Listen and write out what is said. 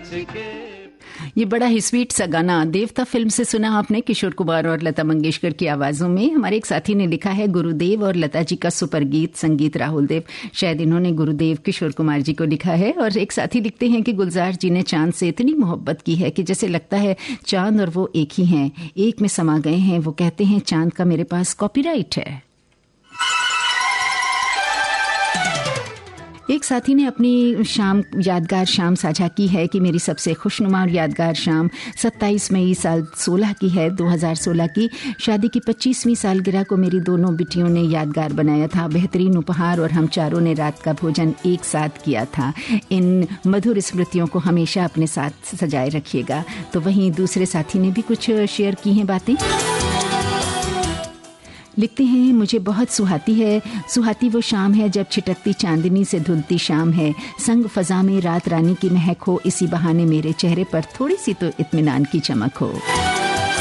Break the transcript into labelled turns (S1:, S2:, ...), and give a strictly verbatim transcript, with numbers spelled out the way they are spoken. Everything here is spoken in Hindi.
S1: ये बड़ा ही स्वीट सा गाना देवता फिल्म से सुना आपने, किशोर कुमार और लता मंगेशकर की आवाजों में। हमारे एक साथी ने लिखा है गुरुदेव और लता जी का सुपर गीत, संगीत राहुल देव। शायद इन्होंने गुरुदेव किशोर कुमार जी को लिखा है। और एक साथी लिखते हैं कि गुलजार जी ने चांद से इतनी मोहब्बत की है कि जैसे लगता है चांद और वो एक ही हैं, एक में समा गए हैं। वो कहते हैं चांद का मेरे पास कॉपीराइट है। एक साथी ने अपनी शाम यादगार शाम साझा की है कि मेरी सबसे खुशनुमा और यादगार शाम सत्ताईस मई साल सोलह की है, दो हज़ार सोलह की। शादी की पच्चीसवीं सालगिरह को मेरी दोनों बिटियों ने यादगार बनाया था। बेहतरीन उपहार और हम चारों ने रात का भोजन एक साथ किया था। इन मधुर स्मृतियों को हमेशा अपने साथ सजाए रखिएगा। तो वहीं दूसरे साथी ने भी कुछ शेयर की हैं बातें। लिखते हैं मुझे बहुत सुहाती है, सुहाती वो शाम है जब छिटकती चांदनी से धुलती शाम है। संग फजा में रात रानी की महक हो, इसी बहाने मेरे चेहरे पर थोड़ी सी तो इत्मीनान की चमक हो।